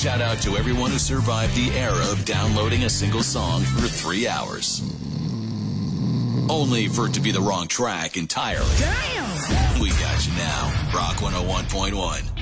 Shout out to everyone who survived the era of downloading a single song for 3 hours. Only for it to be the wrong track entirely. Damn! We got you now. Rock 101.1.